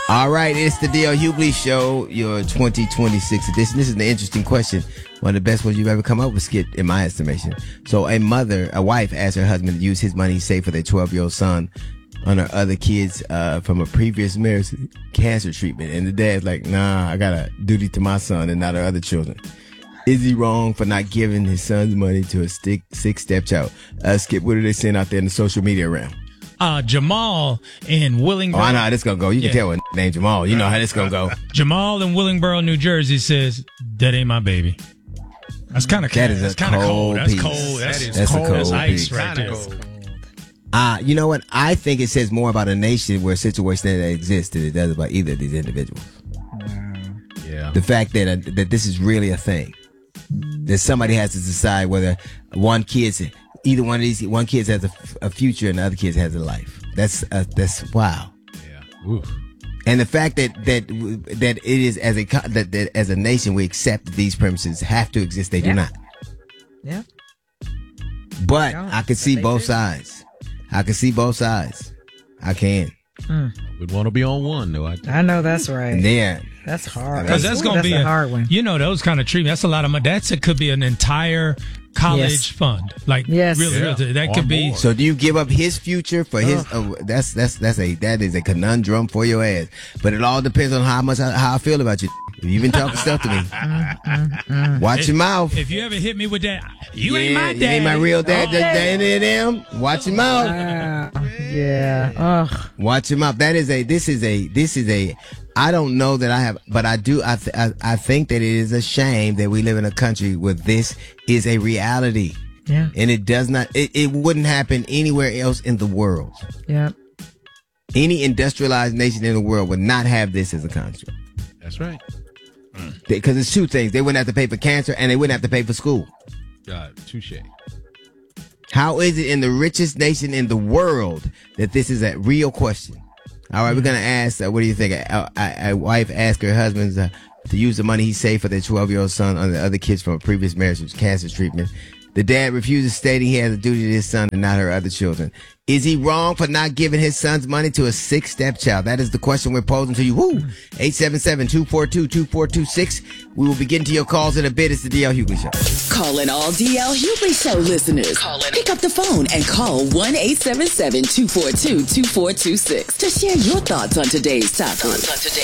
All right, it's the D.L. Hughley Show, your 2026 edition. This is an interesting question. One of the best ones you've ever come up with, Skip, in my estimation. So a wife asked her husband to use his money saved for their 12-year-old son on her other kids from a previous marriage cancer treatment. And the dad's like, nah, I got a duty to my son and not our other children. Is he wrong for not giving his son's money to a sick stepchild? Skip, what are they saying out there in the social media realm? Jamal in Willingboro. Oh, I know how this gonna go. You can tell what named Jamal. You know how this gonna go. Jamal in Willingboro, New Jersey says, that ain't my baby. That's kind of cold. That is a cold piece. That's cold. That's cold. a cold That's ice piece. right there. You know what? I think it says more about a nation where a situation that exists than it does about either of these individuals. Yeah. The fact that this is really a thing. That somebody has to decide whether one kid has a future and the other kid has a life. That's wow. Yeah. Oof. And the fact that it is that as a nation we accept that these premises have to exist. They do not. Yeah. But I can see both sides. I can. Would want to be on one, though. I know that's right. Yeah. That's hard. Because that's going to be a hard one. You know, those kind of treatment. That's a lot of money. It could be an entire college fund. Like, really, that could be. So do you give up his future for his? That is a conundrum for your ass. But it all depends on how I feel about you. If you've been talking stuff to me, watch your mouth. If you ever hit me with that, you ain't my dad. You ain't my real dad. Them. Watch your mouth. Watch your mouth. This is a. I don't know that I have, but I do. I think that it is a shame that we live in a country where this is a reality. Yeah. And it does not. It wouldn't happen anywhere else in the world. Yeah. Any industrialized nation in the world would not have this as a construct. That's right. Because it's two things. They wouldn't have to pay for cancer and they wouldn't have to pay for school. Touche. How is it in the richest nation in the world that this is a real question? All right, we're going to ask, what do you think? A wife asked her husband to use the money he saved for their 12-year-old son on the other kids from a previous marriage with cancer treatment. The dad refuses, stating he has a duty to his son and not her other children. Is he wrong for not giving his son's money to a sick stepchild? That is the question we're posing to you. 877-242-2426. We will be getting to your calls in a bit. It's the D.L. Hughley Show. Calling all D.L. Hughley Show listeners. Pick up the phone and call 1-877-242-2426 to share your thoughts on today's topic.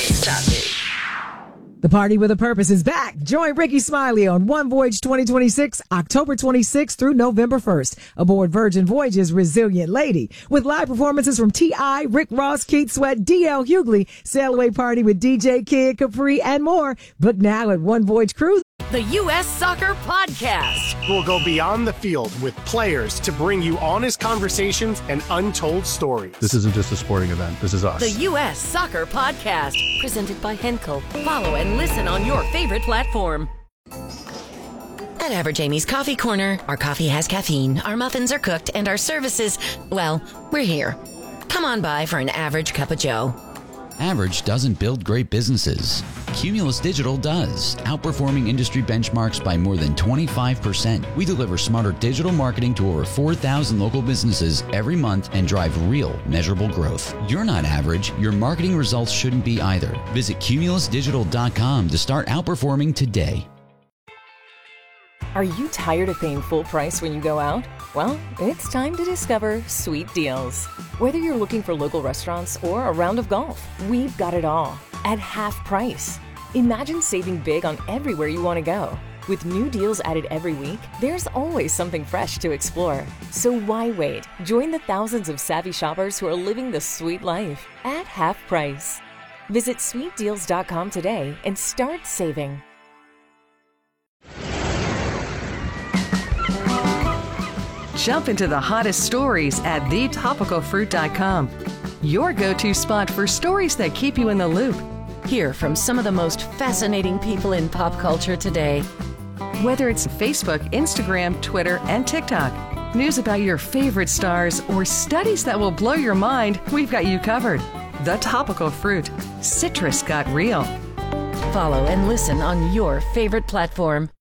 The Party with a Purpose is back. Join Ricky Smiley on One Voyage 2026, October 26th through November 1st, aboard Virgin Voyage's Resilient Lady, with live performances from T.I., Rick Ross, Keith Sweat, D.L. Hughley, Sail Away Party with DJ Kid, Capri, and more. Book now at One Voyage Cruise. The U.S. Soccer Podcast. We'll go beyond the field with players to bring you honest conversations and untold stories. This isn't just a sporting event. This is us. The U.S. Soccer Podcast. Presented by Henkel. Follow and listen on your favorite platform. At Average Amy's Coffee Corner, our coffee has caffeine, our muffins are cooked, and our services, well, we're here. Come on by for an average cup of joe. Average doesn't build great businesses. Cumulus Digital does, outperforming industry benchmarks by more than 25%. We deliver smarter digital marketing to over 4,000 local businesses every month and drive real, measurable growth. You're not average. Your marketing results shouldn't be either. Visit cumulusdigital.com to start outperforming today. Are you tired of paying full price when you go out? Well, it's time to discover Sweet Deals. Whether you're looking for local restaurants or a round of golf, we've got it all at half price. Imagine saving big on everywhere you want to go. With new deals added every week, there's always something fresh to explore. So why wait? Join the thousands of savvy shoppers who are living the sweet life at half price. Visit sweetdeals.com today and start saving. Jump into the hottest stories at thetopicalfruit.com. Your go-to spot for stories that keep you in the loop. Hear from some of the most fascinating people in pop culture today. Whether it's Facebook, Instagram, Twitter, and TikTok, news about your favorite stars, or studies that will blow your mind, we've got you covered. The Topical Fruit. Citrus got real. Follow and listen on your favorite platform.